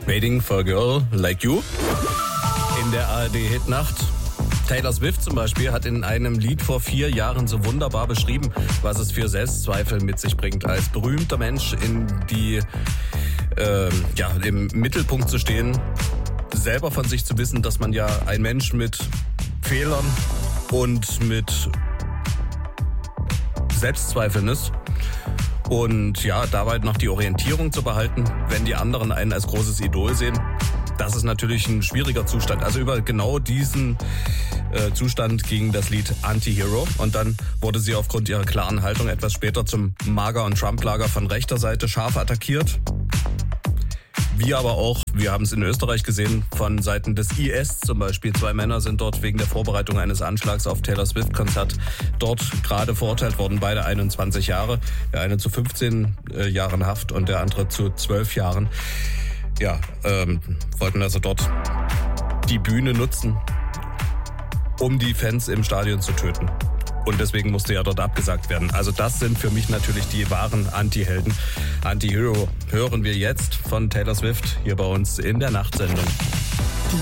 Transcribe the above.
Waiting for a Girl Like You in der ARD-Hitnacht. Taylor Swift zum Beispiel hat in einem Lied vor 4 Jahren so wunderbar beschrieben, was es für Selbstzweifel mit sich bringt, als berühmter Mensch im Mittelpunkt zu stehen, selber von sich zu wissen, dass man ja ein Mensch mit Fehlern und mit Selbstzweifeln ist. Und ja, dabei noch die Orientierung zu behalten, wenn die anderen einen als großes Idol sehen. Das ist natürlich ein schwieriger Zustand. Also über genau diesen Zustand ging das Lied Anti-Hero. Und dann wurde sie aufgrund ihrer klaren Haltung etwas später zum Mager- und Trump-Lager von rechter Seite scharf attackiert. Wie aber auch, wir haben es in Österreich gesehen, von Seiten des IS zum Beispiel. 2 Männer sind dort wegen der Vorbereitung eines Anschlags auf Taylor Swift-Konzert dort gerade verurteilt worden. Beide 21 Jahre. Der eine zu 15 Jahren Haft und der andere zu 12 Jahren. Ja, wollten also dort die Bühne nutzen, um die Fans im Stadion zu töten. Und deswegen musste ja dort abgesagt werden. Also das sind für mich natürlich die wahren Anti-Helden. Anti-Hero hören wir jetzt von Taylor Swift hier bei uns in der Nachtsendung. Die